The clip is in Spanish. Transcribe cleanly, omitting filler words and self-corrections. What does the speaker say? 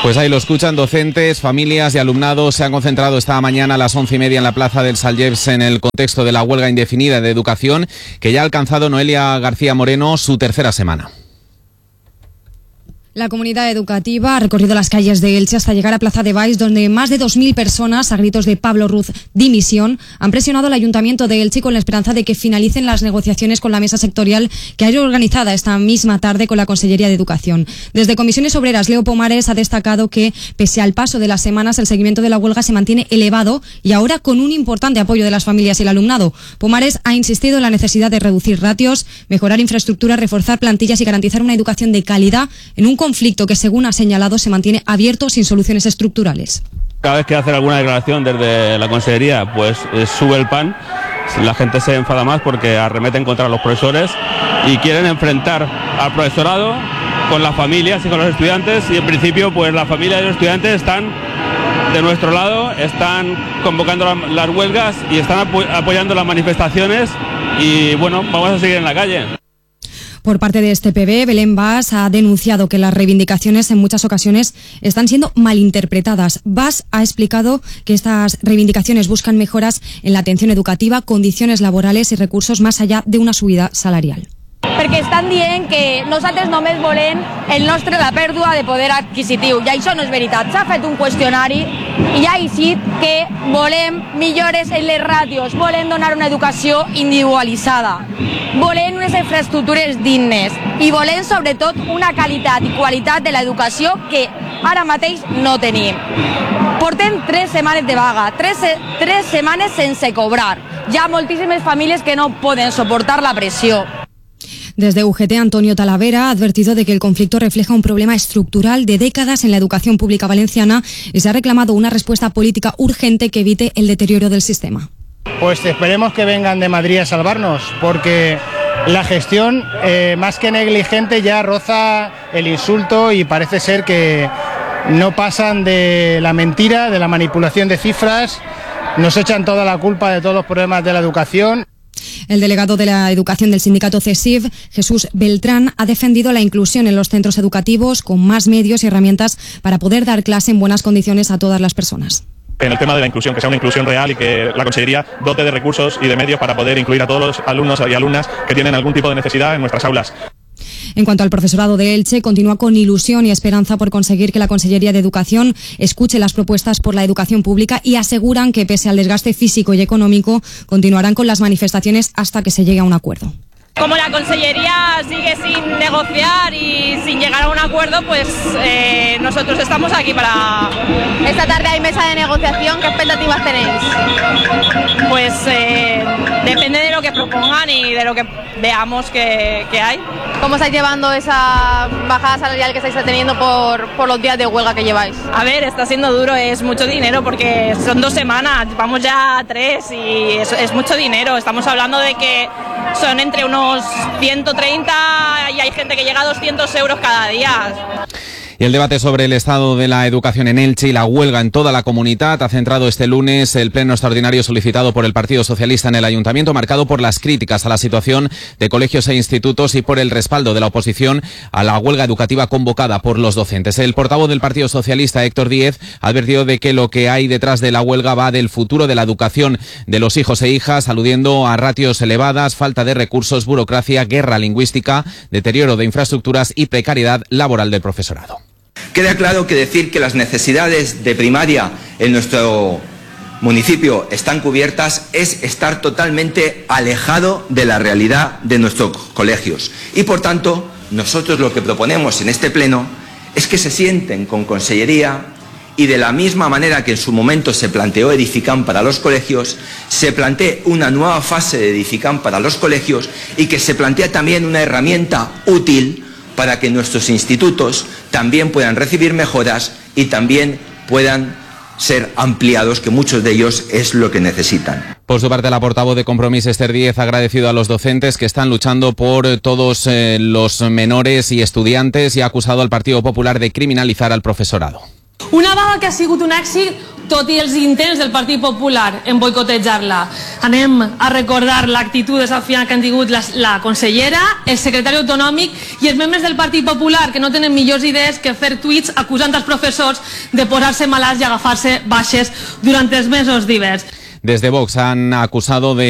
Pues ahí lo escuchan docentes, familias y alumnados. Se han concentrado esta mañana a las 11:30 en la plaza del Salgeps en el contexto de la huelga indefinida de educación que ya ha alcanzado, Noelia García Moreno, su tercera semana. La comunidad educativa ha recorrido las calles de Elche hasta llegar a Plaza de Baix, donde más de 2.000 personas, a gritos de Pablo Ruz, dimisión, han presionado al Ayuntamiento de Elche con la esperanza de que finalicen las negociaciones con la mesa sectorial que ha sido organizada esta misma tarde con la Consellería de Educación. Desde Comisiones Obreras, Leo Pomares ha destacado que, pese al paso de las semanas, el seguimiento de la huelga se mantiene elevado y ahora con un importante apoyo de las familias y el alumnado. Pomares ha insistido en la necesidad de reducir ratios, mejorar infraestructura, reforzar plantillas y garantizar una educación de calidad en un conflicto que, según ha señalado, se mantiene abierto sin soluciones estructurales. Cada vez que hacen alguna declaración desde la Consellería, pues sube el pan, la gente se enfada más porque arremeten contra los profesores y quieren enfrentar al profesorado con las familias y con los estudiantes, y en principio pues la familia y los estudiantes están de nuestro lado, están convocando las huelgas y están apoyando las manifestaciones y bueno, vamos a seguir en la calle. Por parte de este PB, Belén Bas ha denunciado que las reivindicaciones en muchas ocasiones están siendo malinterpretadas. Bas ha explicado que estas reivindicacions buscan mejoras en la atención educativa, condiciones laborales i recursos más allá de una subida salarial. Perquè estan dient que nosaltres només volem la pèrdua de poder adquisitiu, i això no és veritat. S'ha fet un qüestionari i ha eixit que volem millores en les ràtios, volem donar una educació individualitzada, volem unes infraestructures dignes i volem sobretot una qualitat i qualitat de l'educació que ara mateix no tenim. Portem 3 setmanes de vaga, 3 setmanes sense cobrar. Hi ha moltíssimes famílies que no poden soportar la pressió. Desde UGT, Antonio Talavera ha advertido de que el conflicto refleja un problema estructural de décadas en la educación pública valenciana y se ha reclamado una respuesta política urgente que evite el deterioro del sistema. Pues esperemos que vengan de Madrid a salvarnos, porque la gestión, más que negligente, ya roza el insulto y parece ser que no pasan de la mentira, de la manipulación de cifras, nos echan toda la culpa de todos los problemas de la educación. El delegado de la educación del sindicato CESIF, Jesús Beltrán, ha defendido la inclusión en los centros educativos con más medios y herramientas para poder dar clase en buenas condiciones a todas las personas. En el tema de la inclusión, que sea una inclusión real y que la Consellería dote de recursos y de medios para poder incluir a todos los alumnos y alumnas que tienen algún tipo de necesidad en nuestras aulas. En cuanto al profesorado de Elche, continúa con ilusión y esperanza por conseguir que la Consellería de Educación escuche las propuestas por la educación pública y aseguran que, pese al desgaste físico y económico, continuarán con las manifestaciones hasta que se llegue a un acuerdo. Como la Consellería sigue sin negociar y sin llegar a un acuerdo, pues nosotros estamos aquí para... Esta tarde hay mesa de negociación, ¿qué expectativas tenéis? Pues depende de lo que propongan y de lo que veamos que hay. ¿Cómo estáis llevando esa bajada salarial que estáis teniendo por los días de huelga que lleváis? A ver, está siendo duro, es mucho dinero porque son 2 semanas, vamos ya a 3 y es mucho dinero. Estamos hablando de que son entre unos 130 y hay gente que llega a 200 euros cada día. Y el debate sobre el estado de la educación en Elche y la huelga en toda la comunidad ha centrado este lunes el pleno extraordinario solicitado por el Partido Socialista en el Ayuntamiento, marcado por las críticas a la situación de colegios e institutos y por el respaldo de la oposición a la huelga educativa convocada por los docentes. El portavoz del Partido Socialista, Héctor Díez, ha advertido de que lo que hay detrás de la huelga va del futuro de la educación de los hijos e hijas, aludiendo a ratios elevadas, falta de recursos, burocracia, guerra lingüística, deterioro de infraestructuras y precariedad laboral del profesorado. Queda claro que decir que las necesidades de primaria en nuestro municipio están cubiertas es estar totalmente alejado de la realidad de nuestros colegios. Y por tanto, nosotros lo que proponemos en este pleno es que se sienten con Consellería y de la misma manera que en su momento se planteó Edificam para los colegios, se plantee una nueva fase de Edificam para los colegios y que se plantee también una herramienta útil para que nuestros institutos también puedan recibir mejoras y también puedan ser ampliados, que muchos de ellos es lo que necesitan. Por su parte, la portavoz de Compromís, Esther Díez, ha agradecido a los docentes que están luchando por todos los menores y estudiantes y ha acusado al Partido Popular de criminalizar al profesorado. Una vaga que ha sigut un èxit tot i els intents del Partit Popular en boicotejar-la. Anem a recordar l'actitud desafiant que han tingut la consellera, el secretari autonòmic i els membres del Partit Popular, que no tenen millors idees que fer tuits acusant els professors de posar-se malalts i agafar-se baixes durant els mesos d'hivern. Desde Vox han acusado de